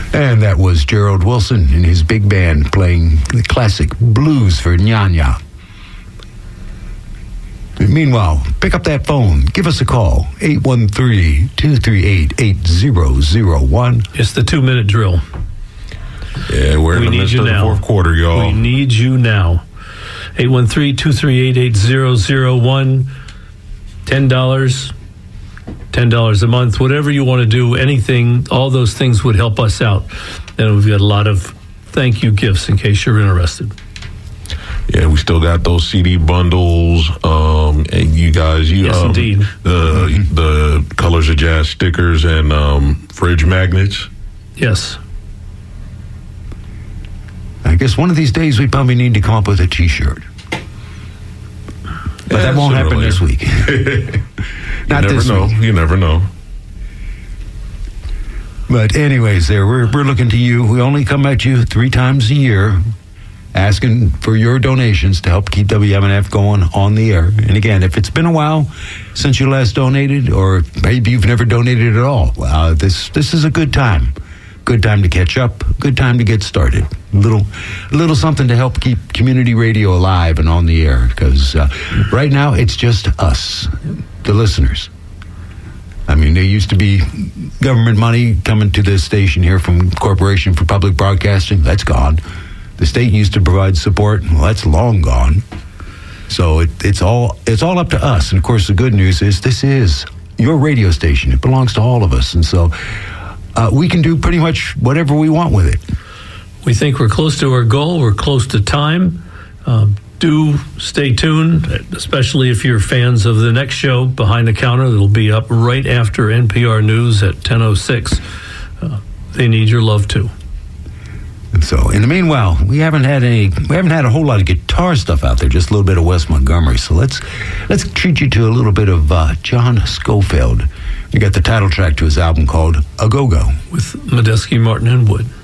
And that was Gerald Wilson and his big band playing the classic Blues for Nyanya. Meanwhile, pick up that phone. Give us a call. 813-238-8001. It's the 2-minute drill. Yeah, we're in the midst of the fourth quarter, y'all. We need you now. 813-238-8001. $10. $10 a month. Whatever you want to do, anything, all those things would help us out. And we've got a lot of thank you gifts in case you're interested. Yeah, we still got those CD bundles. And you guys, yes, indeed. The Colors of Jazz stickers and fridge magnets. Yes. I guess one of these days we probably need to come up with a T-shirt. But that won't happen this week. Not this week. You never know. But anyways, we're looking to you. We only come at you 3 times a year, asking for your donations to help keep WMNF going on the air. And again, if it's been a while since you last donated, or maybe you've never donated at all, this is a good time. Good time to catch up. Good time to get started. A little something to help keep community radio alive and on the air. Because right now it's just us, the listeners. I mean, there used to be government money coming to this station here from Corporation for Public Broadcasting. That's gone. The state used to provide support. Well, that's long gone. So it's all up to us. And of course, the good news is this is your radio station. It belongs to all of us. And so we can do pretty much whatever we want with it. We think we're close to our goal. We're close to time. Do stay tuned, especially if you're fans of the next show, Behind the Counter. It'll be up right after NPR News at 10:06. They need your love too. And so, in the meanwhile, we haven't had a whole lot of guitar stuff out there. Just a little bit of Wes Montgomery. So let's treat you to a little bit of John Scofield. We got the title track to his album called A Go-Go with Medeski, Martin, and Wood.